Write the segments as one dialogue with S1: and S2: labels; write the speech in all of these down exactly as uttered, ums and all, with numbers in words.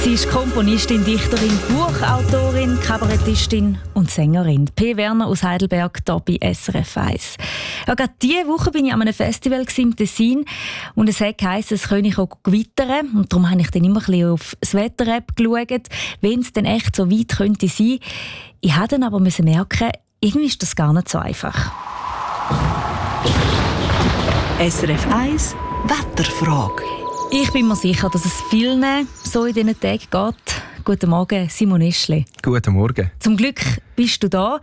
S1: Sie ist Komponistin, Dichterin, Buchautorin, Kabarettistin und Sängerin. P. Werner aus Heidelberg, hier bei S R F eins. Ja, gerade diese Woche bin ich an einem Festival im Tessin und es hat geheißen, es könne auch gewittern. Und darum habe ich dann immer ein bisschen auf das Wetter-App geschaut, wenn es denn echt so weit könnte sein. Ich musste dann aber merken, irgendwie ist das gar nicht so einfach.
S2: S R F eins Wetterfrage.
S1: Ich bin mir sicher, dass es vielen so in diesen Tagen geht. Guten Morgen, Simon Eschli.
S3: Guten Morgen.
S1: Zum Glück bist du da.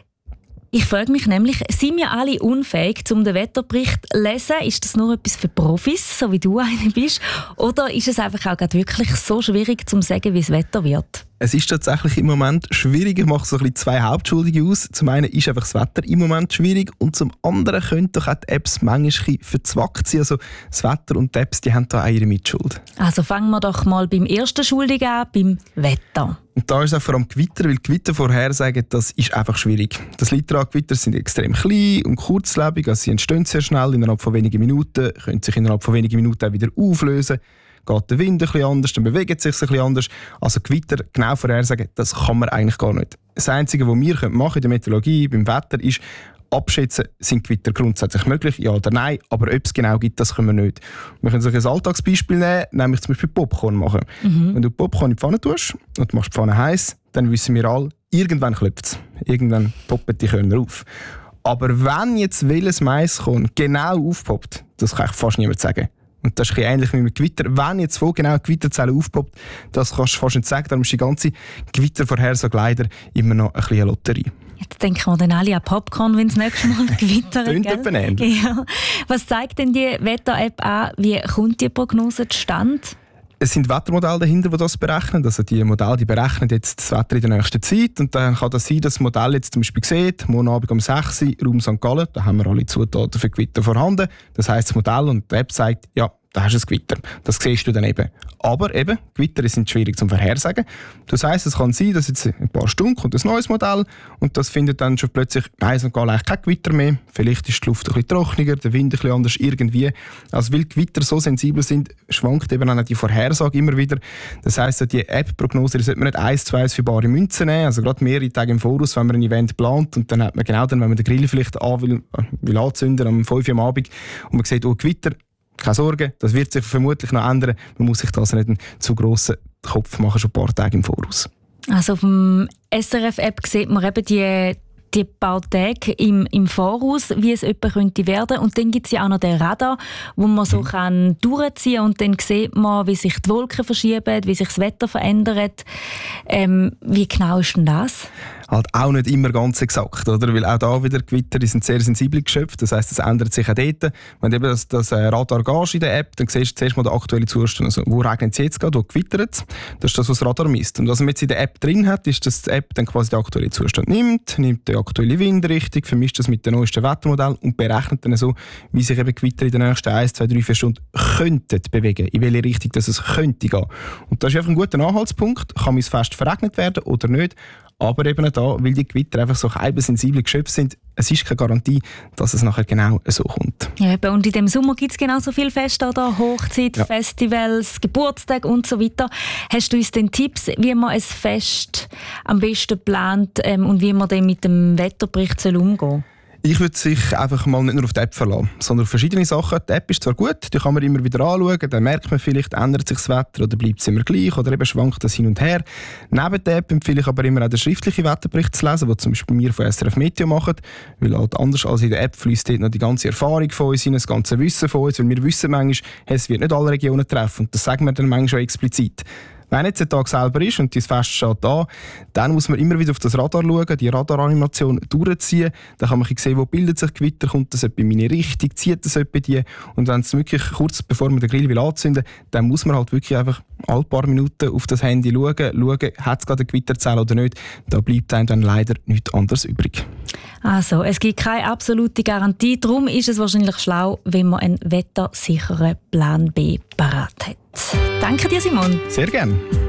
S1: Ich frage mich nämlich, sind wir alle unfähig, um den Wetterbericht zu lesen? Ist das nur etwas für Profis, so wie du einer bist? Oder ist es einfach auch wirklich so schwierig, zu sagen, wie das Wetter wird?
S3: Es ist tatsächlich im Moment schwierig. Ich mache so ein bisschen zwei Hauptschuldige aus. Zum einen ist einfach das Wetter im Moment schwierig und zum anderen können doch auch die Apps manchmal ein bisschen verzwackt sein. Also das Wetter und die Apps, die haben da auch ihre Mitschuld.
S1: Also fangen wir doch mal beim ersten Schuldigen an, beim Wetter.
S3: Und da ist auch vor allem Gewitter, weil Gewitter vorhersagen, das ist einfach schwierig. Das liegt daran, Gewitter sind extrem klein und kurzlebig, also sie entstehen sehr schnell, innerhalb von wenigen Minuten, können sich innerhalb von wenigen Minuten auch wieder auflösen. Geht der Wind ein bisschen anders, dann bewegt es sich ein bisschen anders. Also Gewitter genau vorhersagen, das kann man eigentlich gar nicht. Das Einzige, was wir machen in der Meteorologie, beim Wetter, ist abschätzen, sind Gewitter grundsätzlich möglich, ja oder nein, aber ob es genau gibt, das können wir nicht. Wir können sich ein Alltagsbeispiel nehmen, nämlich zum Beispiel Popcorn machen. Mhm. Wenn du Popcorn in die Pfanne tust und du machst die Pfanne heiß, dann wissen wir alle, irgendwann klopft es. Irgendwann poppen die Körner auf. Aber wenn jetzt welches Maiskorn genau aufpoppt, das kann ich fast niemand sagen. Und das ist ein ähnlich wie mit Gewitter. Wenn jetzt wo genau eine Gewitterzelle aufpoppt, das kannst du fast nicht sagen. Darum ist die ganze Gewittervorhersage leider immer noch ein bisschen eine Lotterie.
S1: Jetzt denken wir dann alle an Popcorn, wenn es nächstes Mal gewittert.
S3: Tönt etwa ähnlich.
S1: Ja. Was zeigt denn die Wetter-App an? Wie kommt die Prognose zustande?
S3: Es sind Wettermodelle dahinter, die das berechnen. Also die Modelle die berechnen jetzt das Wetter in der nächsten Zeit. Und dann kann das sein, dass das Modell jetzt zum Beispiel sieht, morgen Abend um sechs Uhr, Raum Sankt Gallen, da haben wir alle Zutaten für Gewitter vorhanden. Das heisst, das Modell und die App sagt, ja, da hast du ein Gewitter. Das siehst du dann eben. Aber eben, Gewitter sind schwierig zu vorhersagen. Das heisst, es kann sein, dass jetzt in ein paar Stunden kommt ein neues Modell und das findet dann schon plötzlich, nein, es geht eigentlich kein Gewitter mehr. Vielleicht ist die Luft ein bisschen trockener, der Wind ein bisschen anders, irgendwie. Also weil Gewitter so sensibel sind, schwankt eben auch die Vorhersage immer wieder. Das heisst, die App-Prognose sollte man nicht eins zu eins für bare Münzen nehmen. Also gerade mehrere Tage im Voraus, wenn man ein Event plant und dann hat man genau dann, wenn man den Grill vielleicht an will, will anzünden am fünf Uhr am Abend und man sieht, oh, Gewitter, keine Sorge, das wird sich vermutlich noch ändern. Man muss sich das nicht einen zu grossen Kopf machen, schon ein paar Tage im Voraus.
S1: Also auf dem S R F-App sieht man eben die, die paar Tage im, im Voraus, wie es etwa könnte werden. Und dann gibt es ja auch noch den Radar, wo man so mhm. kann durchziehen kann und dann sieht man, wie sich die Wolken verschieben, wie sich das Wetter verändert. Ähm, wie genau ist denn das?
S3: Halt auch nicht immer ganz exakt, oder? Weil auch da wieder Gewitter, die sind sehr sensibel geschöpft. Das heisst, es ändert sich auch dort. Wenn du eben das, das Radar gehst in der App, dann siehst du zuerst mal den aktuellen Zustand. Also, wo regnet es jetzt gerade, wo gewittert es? Das ist das, was das Radar misst. Und was man jetzt in der App drin hat, ist, dass die App dann quasi den aktuellen Zustand nimmt, nimmt die aktuelle Windrichtung, vermischt das mit dem neuesten Wettermodell und berechnet dann so, wie sich eben Gewitter in den nächsten eins, zwei, drei, vier Stunden könnten bewegen, in welche Richtung dass es könnte gehen. Und das ist einfach ein guter Anhaltspunkt. Kann mein Fest verregnet werden oder nicht? Aber eben da, weil die Gewitter einfach so sensibel geschöpft sind, es ist keine Garantie, dass es nachher genau so kommt.
S1: Ja, und in diesem Sommer gibt es genauso viele Feste, oder? Hochzeit, ja. Festivals, Geburtstage und so weiter. Hast du uns denn Tipps, wie man ein Fest am besten plant ähm, und wie man dann mit dem Wetterbericht umgehen soll?
S3: Ich würde sich einfach mal nicht nur auf die App verlassen, sondern auf verschiedene Sachen. Die App ist zwar gut, die kann man immer wieder anschauen, dann merkt man vielleicht, ändert sich das Wetter oder bleibt es immer gleich oder eben schwankt das hin und her. Neben der App empfehle ich aber immer auch den schriftlichen Wetterbericht zu lesen, den zum Beispiel wir von S R F Meteo machen, weil halt anders als in der App fließt dort noch die ganze Erfahrung von uns hin, das ganze Wissen von uns, weil wir wissen manchmal, es wird nicht alle Regionen treffen und das sagen wir dann manchmal schon explizit. Wenn jetzt der Tag selber ist und dein Fest steht da, dann muss man immer wieder auf das Radar schauen, die Radaranimation durchziehen. Dann kann man sehen, wo bildet sich Gewitter, kommt das etwa in meine Richtung, zieht das etwa die. Und wenn es wirklich kurz bevor man den Grill will anzünden, dann muss man halt wirklich einfach alle paar Minuten auf das Handy schauen, schauen, hat es gerade eine Gewitterzelle oder nicht. Da bleibt einem dann leider nichts anderes übrig.
S1: Also, es gibt keine absolute Garantie. Darum ist es wahrscheinlich schlau, wenn man einen wettersicheren Plan B parat hat. Danke dir, Simon.
S3: Sehr gerne.